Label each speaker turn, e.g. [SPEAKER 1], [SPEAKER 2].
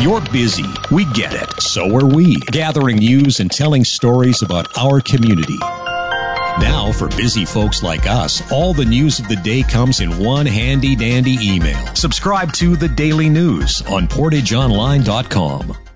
[SPEAKER 1] You're busy. We get it. So are we. Gathering news and telling stories about our community. Now, for busy folks like us, all the news of the day comes in one handy-dandy email. Subscribe to The Daily News on PortageOnline.com.